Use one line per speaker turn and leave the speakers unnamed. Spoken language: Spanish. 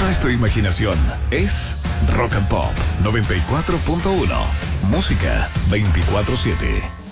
es tu imaginación. Es Rock and Pop 94.1. Música 24/7.